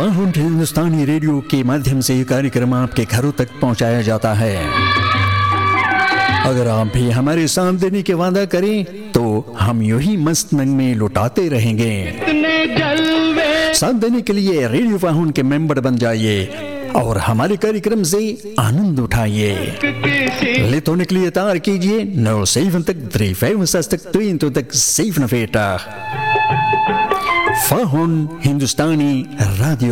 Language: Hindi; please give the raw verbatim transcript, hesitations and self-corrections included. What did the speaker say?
फाहुन हिंदुस्तानी रेडियो के माध्यम से कार्यक्रम आपके घरों तक पहुंचाया जाता है। अगर आप भी हमारे साथ देने के वादा करें तो हम यूं ही मस्त मंग में लुटाते रहेंगे। साथ देने के लिए रेडियो फाहुन के मेंबर बन जाइए और हमारे कार्यक्रम से आनंद उठाइए। लेत होने के लिए तार कीजिए नौ सेवन तक थ्री फाइव तक तीन तो तक सेवन फेटा फाहुन हिंदुस्तानी radio